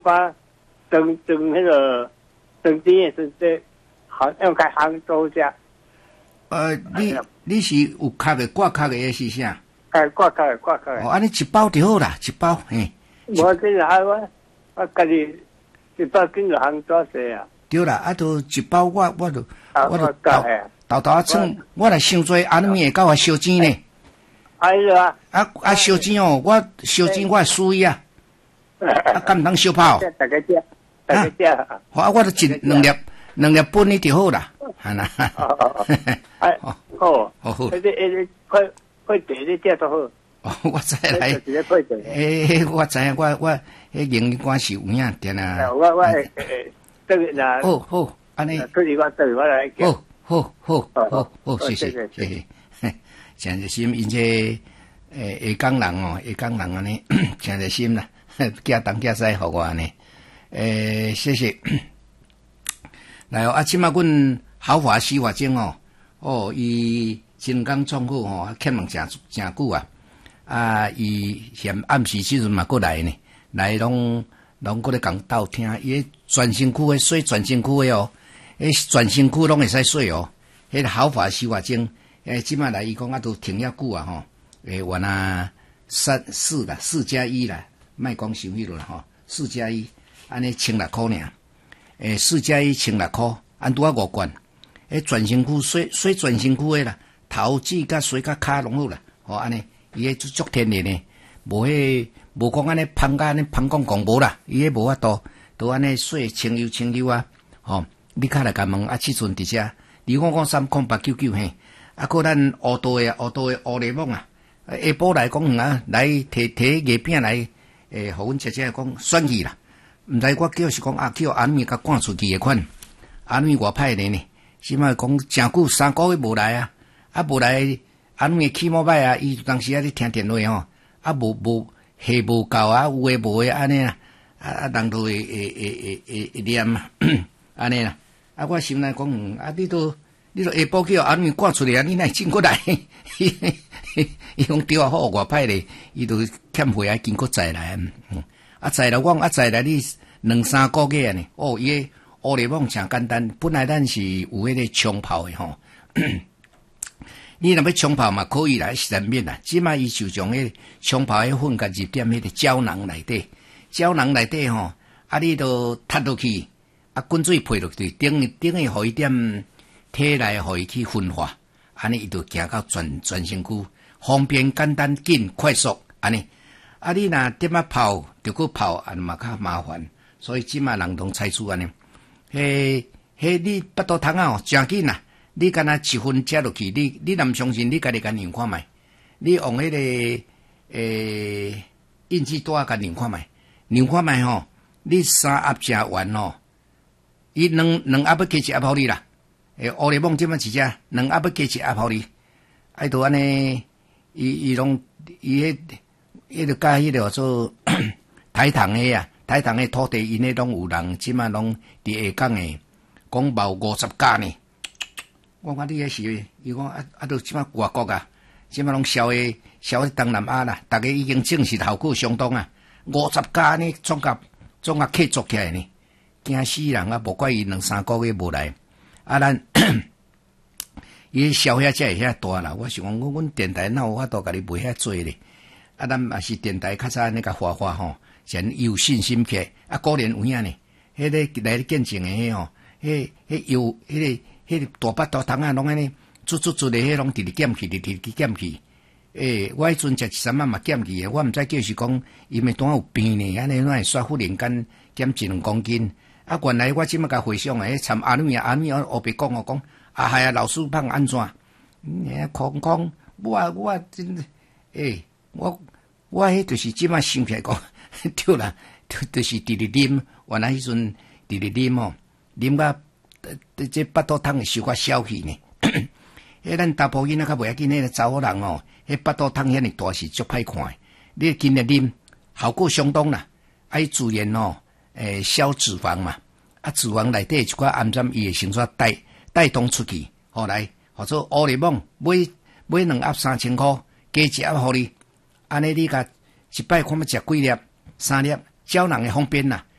把整那个整经也是这好像开杭州家。 你是有壳的挂壳的也是啥？ 挂壳的。 哦，安尼一包就好啦，一包嘿。 我这个我家己一包跟着杭州些啊。 对啦，啊，都一包我就豆啊称，我来伤做安尼会够我烧钱呢。 哎呀！ 烧钱哦，我烧钱我输伊啊，敢唔通烧泡？ 大家食。 好，我都一两粒半呢就好啦，系啦。 好，快地你食都好。 哦，我知来。我知影，我英语关是有影点啊。 这个那。 好，安尼。 我来讲。 好，谢谢。真热心，因这下港人哦，下港人安尼真热心啦，寄东寄西互我呢。谢谢。来哦，即马阮豪华司法证哦，伊真刚创好吼，欠问真久啊。伊嫌暗时时阵嘛过来呢，来拢过来讲斗听，伊全身躯诶洗全身躯诶哦，全身躯拢会使洗哦。迄个豪华司法证，即马来伊讲都停遐久啊吼。原来4+1啦，莫讲伤迄落啦吼，4+1，安尼1,600块尔。4+1 1,600块，按拄啊5罐。全身躯洗全身躯诶啦，头指甲洗甲骹拢好啦，吼安尼，伊迄足天然诶，无讲安尼芳甲安尼芳讲无啦，伊迄无法度，都安尼洗清油啊，吼，你较来甲问啊，即阵伫遮，2553 0899嘿，啊，个咱乌道诶乌雷蒙啊，下晡来讲啊，来摕月饼来，互阮姐姐讲选去啦。毋知我叫是讲叫安咪甲赶出去诶款，安咪外歹呢，即摆讲诚久3个月无来啊，无来安咪起毛歹啊，伊当时咧听电话吼，无下无够啊，有诶无诶安尼啊，人都会念啊，安尼啦，我心内讲你都下晡叫安咪赶出来啊，你若进过来，伊讲对啊好外歹咧，伊都欠费啊，经过再来再来我再来你2-3个月呢，伊个乌里网诚简单，本来咱是有迄个冲泡的吼，你若要冲泡嘛可以啦，全面啦，即摆伊就将迄冲泡迄粉甲入点迄个胶囊内底吼，你都踢落去，滚水配落去，等于互伊点体内互伊去分化，安尼伊就行到全身躯，方便简单紧快速安尼。你若点啊泡，就去泡，嘛较麻烦，所以即马人拢采取安尼。你巴肚汤啊，诚紧啊！你敢若1分食落去，你若毋相信，你家己甲量看卖。你用迄个印记带甲量看卖吼。你3盒食完吼，伊两盒要加1盒互你啦。乌里蒙即马一只2盒要加1盒互你，都安尼，伊拢迄个甲迄个做台糖诶啊，台糖诶土地因诶拢有人，即马拢伫下港诶，讲冒50家呢。我看你迄是，伊讲都即马外国啊，即马拢销诶东南亚啦，逐个已經證實效果相當啊，50家呢總甲客做起來呢，驚死人啊！無怪伊2-3個月無來，咱伊銷遐才會遐大啦。我想講，阮電台哪有法度甲你賣遐多咧？咱也是電台較早那個發吼，先有信心起來，果然有影呢。迄個來見證誒吼，迄個大巴肚湯啊，攏安尼煮誒，迄攏直減去。我迄陣食13晚嘛減去誒，我毋知叫是講伊咪當有病呢，安尼哪會煞忽然間減1-2公斤。原來我即馬甲回想誒，參阿米我白講我講，係啊，老師幫安怎？講我真我迄就是即馬想起來講，對啦，就是直直啉，原來迄陣直直啉吼，啉甲這巴肚湯會受較消氣呢。咱大埔囡仔較袂要緊，迄個查某人吼，迄巴肚湯遐尼大是足歹看。你今日啉，效果相當啦。自然吼，消脂肪嘛，脂肪內底一寡氨酸伊會先煞帶動出去，後來或者烏里蒙買2盒3000塊，加1盒互你。安尼你甲一擺看要食幾粒、3粒，少人會方便啦。